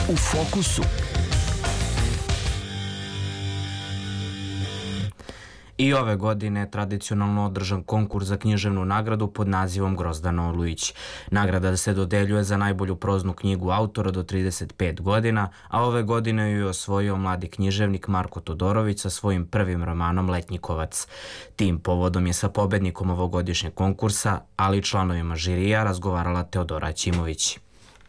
U fokusu. I ove godine je tradicionalno održan konkurs za književnu nagradu pod nazivom Grozdana Olujić. Nagrada se dodeljuje za najbolju proznu knjigu autora do 35 godina, a ove godine ju je osvojio mladi književnik Marko Todorović sa svojim prvim romanom Letnjikovac. Tim povodom je sa pobednikom ovogodišnjeg konkursa, ali i članovima žirija, razgovarala Teodora Ćimović.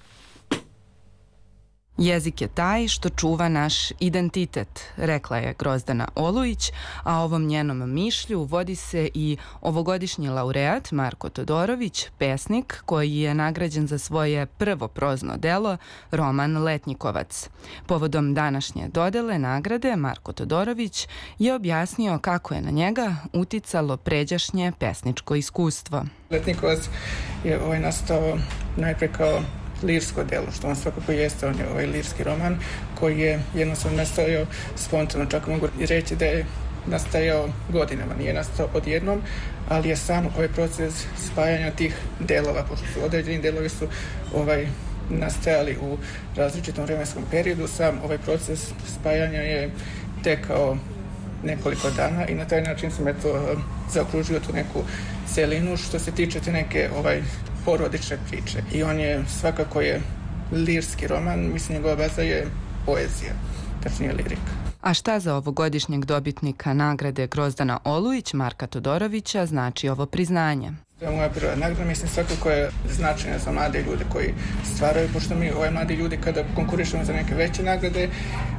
Jezik je taj što čuva naš identitet, rekla je Grozdana Olujić, a ovom njenom mišlju vodi se i ovogodišnji laureat Marko Todorović, pesnik koji je nagrađen za svoje prvo prozno delo, roman Letnjikovac. Povodom današnje dodele nagrade Marko Todorović je objasnio kako je na njega uticalo pređašnje pesničko iskustvo. Letnjikovac je nastao najpre kao lirsko delo, što on svakako jeste, on je lirski roman koji je jednostavno nastajao spontano, čak mogu reći da je nastajao godinama, nije nastao odjednom, ali je sam proces spajanja tih delova, pošto su određeni delovi su nastajali u različitom vremenskom periodu, sam proces spajanja je tekao nekoliko dana i na taj način sam zaokružio tu neku celinu što se tiče te neke porodične priče. I on je svakako lirski roman, mislim njegova baza je poezija, tačnije lirika. A šta za ovogodišnjeg dobitnika nagrade Grozdana Olujić, Marka Todorovića, znači ovo priznanje? To je moja prva nagrada, mislim svakako je značajna za mlade ljude koji stvaraju, pošto mi mladi ljudi kada konkurišemo za neke veće nagrade,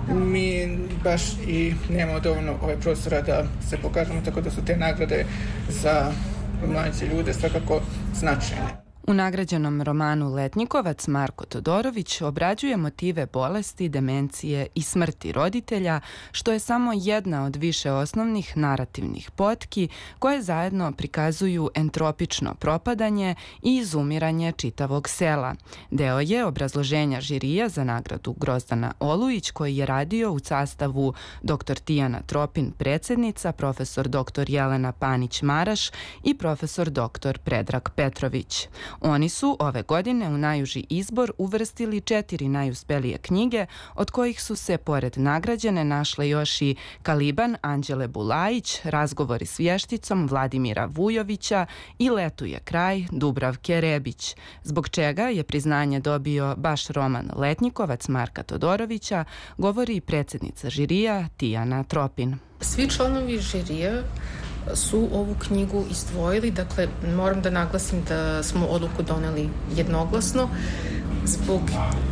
mi baš i nemamo dovoljno prostora da se pokažemo, tako da su te nagrade za mlađe ljude svakako značajne. U nagrađenom romanu Letnjikovac Marko Todorović obrađuje motive bolesti, demencije i smrti roditelja, što je samo jedna od više osnovnih narativnih potki koje zajedno prikazuju entropično propadanje i izumiranje čitavog sela. Deo je obrazloženja žirija za nagradu Grozdana Olujić koji je radio u sastavu dr. Tijana Tropin, predsjednica, profesor dr. Jelena Panić-Maraš i profesor dr. Predrag Petrović. Oni su ove godine u najuži izbor uvrstili 4 najuspelije knjige, od kojih su se pored nagrađene našle još i Kaliban Anđele Bulajić, Razgovori s vješticom Vladimira Vujovića i Letu je kraj Dubravke Rebić, zbog čega je priznanje dobio baš roman Letnjikovac Marka Todorovića, govori i predsjednica žirija Tijana Tropin. Svi članovi žirija su ovu knjigu izdvojili, dakle moram da naglasim da smo odluku doneli jednoglasno zbog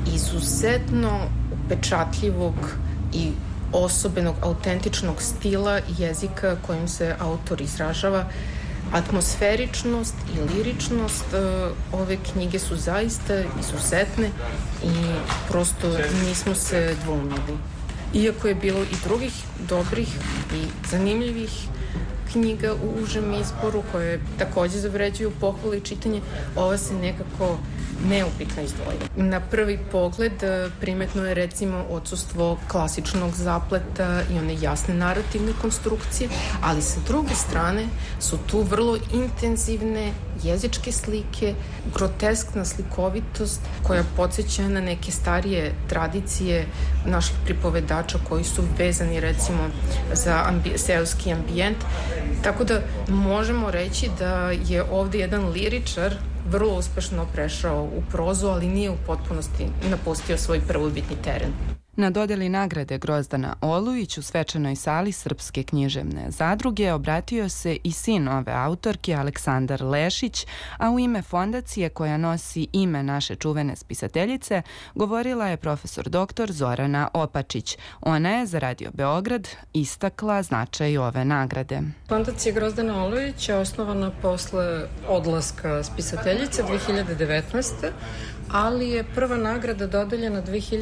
izuzetno upečatljivog i osobenog, autentičnog stila jezika kojim se autor izražava. Atmosferičnost i liričnost ove knjige su zaista izuzetne i prosto nismo se dvoumili. Iako je bilo i drugih dobrih i zanimljivih knjiga u užem izboru koje takođe zavređuju pohvale i čitanje, ova se nekako neupitno izdvojila. Na prvi pogled primetno je recimo odsustvo klasičnog zapleta i one jasne narativne konstrukcije, ali sa druge strane su tu vrlo intenzivne jezičke slike, groteskna slikovitost koja podsjeća na neke starije tradicije naših pripovedača koji su vezani recimo za seoski ambijent. Tako da možemo reći da je ovde jedan liričar vrlo uspešno prešao u prozu, ali nije u potpunosti napustio svoj prvobitni teren. Na dodeli nagrade Grozdana Olujić u svečanoj sali Srpske književne zadruge obratio se i sin ove autorke Aleksandar Lešić, a u ime fondacije koja nosi ime naše čuvene spisateljice govorila je profesor dr. Zorana Opačić. Ona je za Radio Beograd istakla značaj ove nagrade. Fondacija Grozdana Olujić je osnovana posle odlaska spisateljice 2019. ali je prva nagrada dodeljena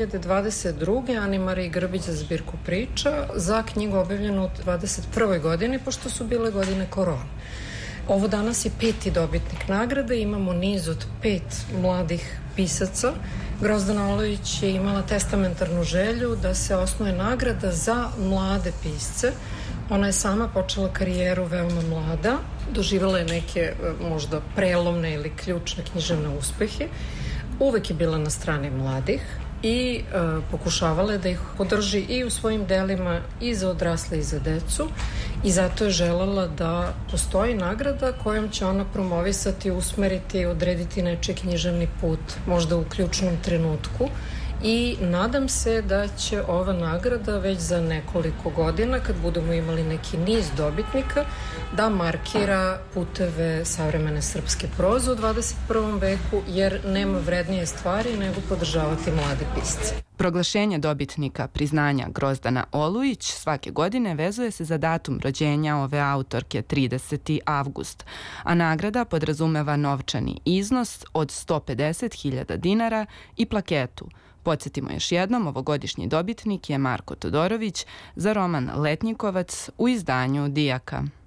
2022. Ani Mariji Grbić za zbirku priča za knjigu objavljenu u 2021. godini, pošto su bile godine korone. Ovo danas je 5. dobitnik nagrade, imamo niz od 5 mladih pisaca. Grozdana Olujić je imala testamentarnu želju da se osnuje nagrada za mlade pisce. Ona je sama počela karijeru veoma mlada, doživjela je neke možda prelomne ili ključne književne uspehe. Uvek je bila na strani mladih i pokušavala da ih podrži i u svojim delima i za odrasle i za decu i zato je želela da postoji nagrada kojom će ona promovisati, usmeriti, odrediti nečiji književni put, možda u ključnom trenutku. I nadam se da će ova nagrada već za nekoliko godina, kad budemo imali neki niz dobitnika, da markira puteve savremene srpske proze u 21. veku, jer nema vrednije stvari nego podržavati mlade pisce. Proglašenje dobitnika priznanja Grozdana Olujić svake godine vezuje se za datum rođenja ove autorke 30. avgust, a nagrada podrazumeva novčani iznos od 150.000 dinara i plaketu. Podsjetimo još jednom, ovogodišnji dobitnik je Marko Todorović za roman Letnjikovac u izdanju Dijaka.